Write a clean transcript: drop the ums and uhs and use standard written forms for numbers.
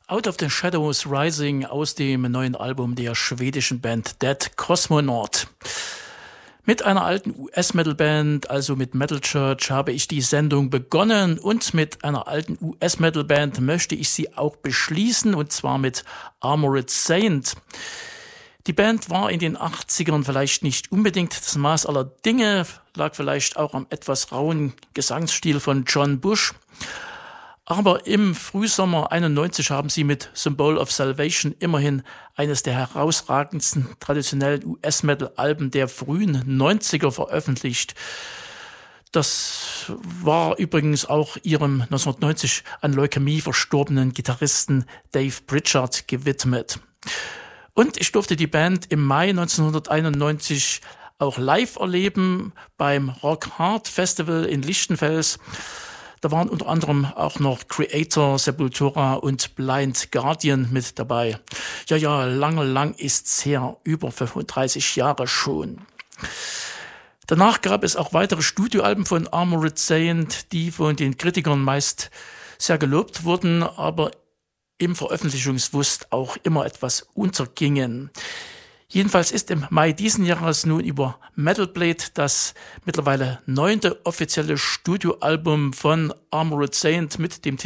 Out of the Shadows Rising aus dem neuen Album der schwedischen Band Dead Cosmonaut. Mit einer alten US-Metal-Band, also mit Metal Church, habe ich die Sendung begonnen und mit einer alten US-Metal-Band möchte ich sie auch beschließen, und zwar mit Armored Saint. Die Band war in den 80ern vielleicht nicht unbedingt das Maß aller Dinge, lag vielleicht auch am etwas rauen Gesangsstil von John Bush. Aber im Frühsommer 91 haben sie mit Symbol of Salvation immerhin eines der herausragendsten traditionellen US-Metal-Alben der frühen 90er veröffentlicht. Das war übrigens auch ihrem 1990 an Leukämie verstorbenen Gitarristen Dave Pritchard gewidmet. Und ich durfte die Band im Mai 1991 auch live erleben beim Rock Hard Festival in Lichtenfels. Da waren unter anderem auch noch Creator, Sepultura und Blind Guardian mit dabei. Ja, lang ist's her, über 35 Jahre schon. Danach gab es auch weitere Studioalben von Armored Saint, die von den Kritikern meist sehr gelobt wurden, aber im Veröffentlichungswust auch immer etwas untergingen. Jedenfalls ist im Mai diesen Jahres nun über Metal Blade das mittlerweile 9. offizielle Studioalbum von Armored Saint mit dem